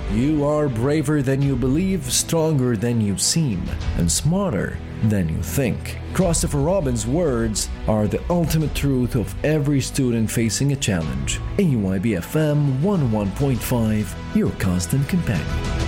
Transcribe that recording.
You are braver than you believe, stronger than you seem, and smarter than you think. Christopher Robin's words are the ultimate truth of every student facing a challenge. AYB FM 101.5, your constant companion.